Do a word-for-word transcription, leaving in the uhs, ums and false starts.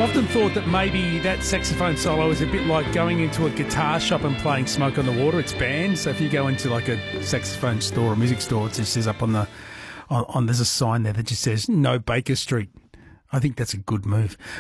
often thought that maybe that saxophone solo is a bit like going into a guitar shop and playing Smoke on the Water. It's banned. So if you go into like a saxophone store or music store, it just says up on the on, on there's a sign there that just says no Baker Street. I think that's a good move.